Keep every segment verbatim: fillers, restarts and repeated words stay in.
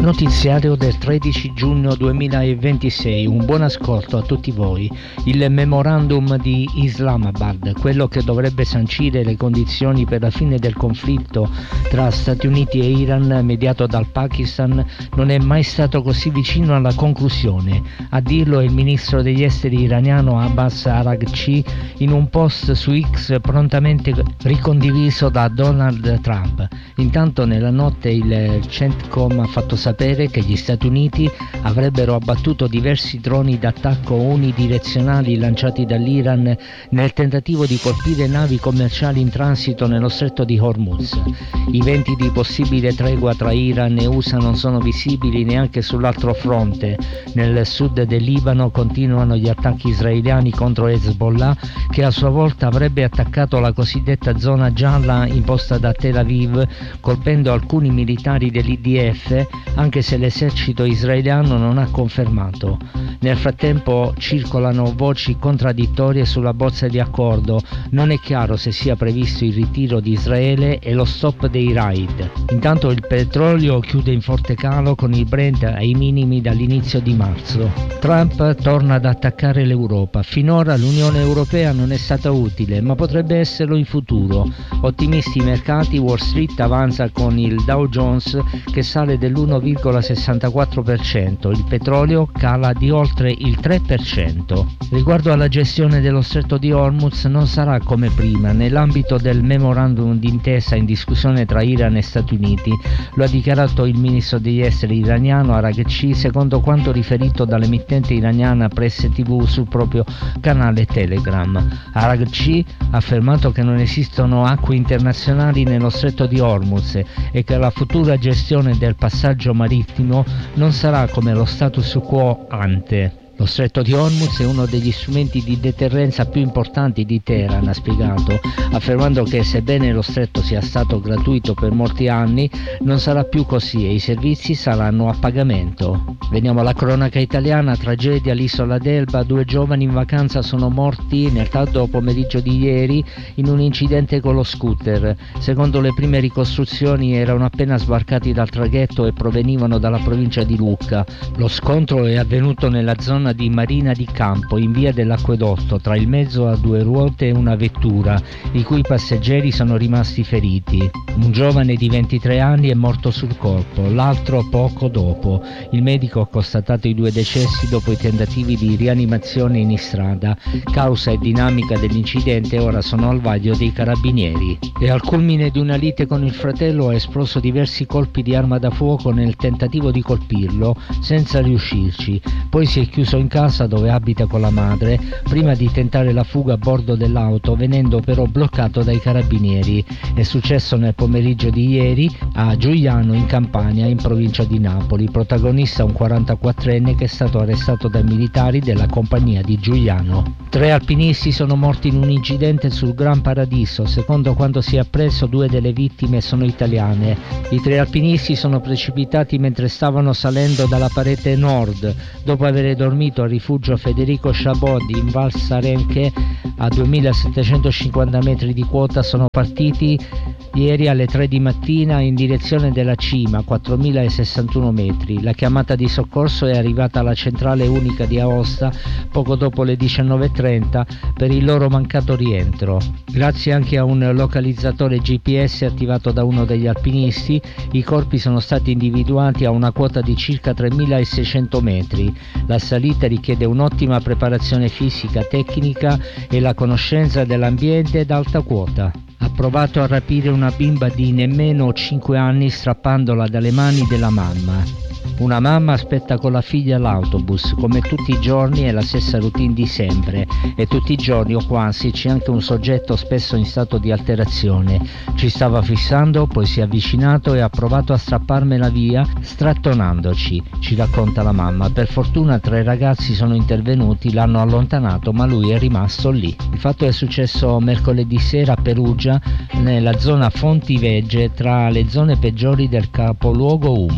Notiziario del tredici giugno duemilaventisei, un buon ascolto a tutti voi. Il memorandum di Islamabad, quello che dovrebbe sancire le condizioni per la fine del conflitto tra Stati Uniti e Iran mediato dal Pakistan, non è mai stato così vicino alla conclusione. A dirlo è il ministro degli esteri iraniano Abbas Araghchi in un post su X prontamente ricondiviso da Donald Trump. Intanto nella notte il CENTCOM ha fatto sapere che gli Stati Uniti avrebbero abbattuto diversi droni d'attacco unidirezionali lanciati dall'Iran nel tentativo di colpire navi commerciali in transito nello stretto di Hormuz. I venti di possibile tregua tra Iran e U S A non sono visibili neanche sull'altro fronte. Nel sud del Libano continuano gli attacchi israeliani contro Hezbollah, che a sua volta avrebbe attaccato la cosiddetta zona gialla imposta da Tel Aviv, colpendo alcuni militari dell'I D F, anche se l'esercito israeliano non ha confermato. Nel frattempo circolano voci contraddittorie sulla bozza di accordo. Non è chiaro se sia previsto il ritiro di Israele e lo stop dei raid. Intanto il petrolio chiude in forte calo con il Brent ai minimi dall'inizio di marzo. Trump torna ad attaccare l'Europa. Finora l'Unione Europea non è stata utile, ma potrebbe esserlo in futuro. Ottimisti i mercati, Wall Street avanza con il Dow Jones che sale dell'uno virgola sessantaquattro per cento, il petrolio cala di oltre il tre per cento. Riguardo alla gestione dello stretto di Hormuz non sarà come prima nell'ambito del memorandum d'intesa in discussione tra Iran e Stati Uniti, lo ha dichiarato il ministro degli esteri iraniano Araghchi secondo quanto riferito dall'emittente iraniana Press T V sul proprio canale Telegram. Araghchi ha affermato che non esistono acque internazionali nello stretto di Hormuz e che la futura gestione del passaggio marittimo non sarà come lo status quo ante. Lo stretto di Hormuz è uno degli strumenti di deterrenza più importanti di Teheran, ha spiegato, affermando che sebbene lo stretto sia stato gratuito per molti anni, non sarà più così e i servizi saranno a pagamento. Veniamo alla cronaca italiana, tragedia all'isola d'Elba, due giovani in vacanza sono morti nel tardo pomeriggio di ieri in un incidente con lo scooter. Secondo le prime ricostruzioni erano appena sbarcati dal traghetto e provenivano dalla provincia di Lucca. Lo scontro è avvenuto nella zona di Marina di Campo, in via dell'Acquedotto, tra il mezzo a due ruote e una vettura, i cui passeggeri sono rimasti feriti. Un giovane di ventitré anni è morto sul colpo, l'altro poco dopo. Il medico ha constatato i due decessi dopo i tentativi di rianimazione in strada. Causa e dinamica dell'incidente ora sono al vaglio dei carabinieri. E al culmine di una lite con il fratello ha esploso diversi colpi di arma da fuoco nel tentativo di colpirlo, senza riuscirci. Poi si è chiuso in casa dove abita con la madre, prima di tentare la fuga a bordo dell'auto, venendo però bloccato dai carabinieri. È successo nel pomeriggio di ieri a Giugliano in Campania, in provincia di Napoli. Protagonista un quarantaquattrenne che è stato arrestato dai militari della compagnia di Giugliano. Tre alpinisti sono morti in un incidente sul Gran Paradiso. Secondo quanto si è appreso, due delle vittime sono italiane. I tre alpinisti sono precipitati mentre stavano salendo dalla parete nord, dopo aver dormito al rifugio Federico Chabot in Val Sarenche a duemilasettecentocinquanta metri di quota. Sono partiti ieri alle tre di mattina in direzione della cima, quattromilasessantuno metri. La chiamata di soccorso è arrivata alla centrale unica di Aosta poco dopo le diciannove e trenta per il loro mancato rientro. Grazie anche a un localizzatore G P S attivato da uno degli alpinisti, i corpi sono stati individuati a una quota di circa tremilaseicento metri. La salita richiede un'ottima preparazione fisica, tecnica e la conoscenza dell'ambiente ad alta quota. Ha provato a rapire una bimba di nemmeno cinque anni strappandola dalle mani della mamma. Una mamma aspetta con la figlia l'autobus, come tutti i giorni è la stessa routine di sempre e tutti i giorni o quasi c'è anche un soggetto spesso in stato di alterazione. Ci stava fissando, poi si è avvicinato e ha provato a strapparmela via strattonandoci, ci racconta la mamma. Per fortuna tre ragazzi sono intervenuti, l'hanno allontanato ma lui è rimasto lì. Il fatto è successo mercoledì sera a Perugia, nella zona Fonti Vegge, tra le zone peggiori del capoluogo umbro.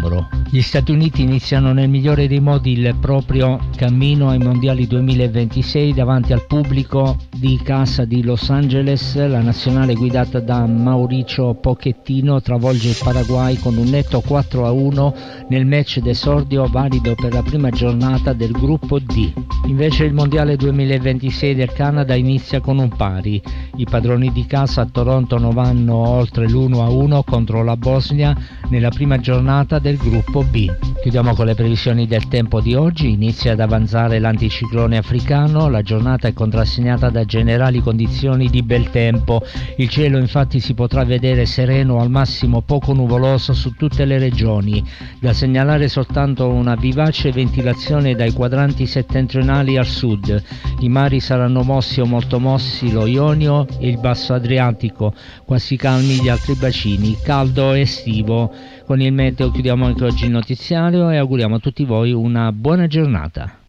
Gli Stati Uniti iniziano nel migliore dei modi il proprio cammino ai mondiali duemilaventisei davanti al pubblico di casa di Los Angeles. La nazionale guidata da Mauricio Pochettino travolge il Paraguay con un netto quattro a uno nel match d'esordio valido per la prima giornata del gruppo D. Invece il mondiale duemilaventisei del Canada inizia con un pari. I padroni di casa a Toronto non vanno oltre l'uno a uno contro la Bosnia nella prima giornata del gruppo B. Chiudiamo con le previsioni del tempo di oggi. Inizia ad avanzare l'anticiclone africano, la giornata è contrassegnata da generali condizioni di bel tempo. Il cielo infatti si potrà vedere sereno, al massimo poco nuvoloso su tutte le regioni. Da segnalare soltanto una vivace ventilazione dai quadranti settentrionali al sud. I mari saranno mossi o molto mossi, lo Ionio e il basso Adriatico, quasi calmi gli altri bacini, caldo estivo. Con il meteo chiudiamo anche oggi il notiziario e auguriamo a tutti voi una buona giornata.